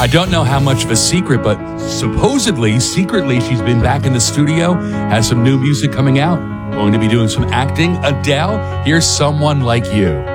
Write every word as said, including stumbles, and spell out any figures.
I don't know how much of a secret, but supposedly, secretly, she's been back in the studio, has some new music coming out, going to be doing some acting. Adele, here's Someone Like You.